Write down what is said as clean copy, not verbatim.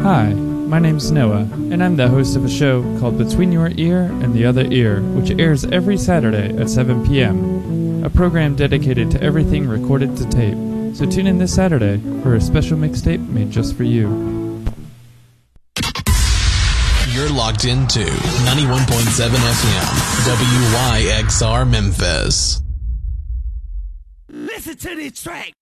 Hi, my name's Noah, and I'm the host of a show called Between Your Ear and the Other Ear, which airs every Saturday at 7 p.m., a program dedicated to everything recorded to tape. So tune in this Saturday for a special mixtape made just for you. You're locked into 91.7 FM, WYXR Memphis. Listen to this track.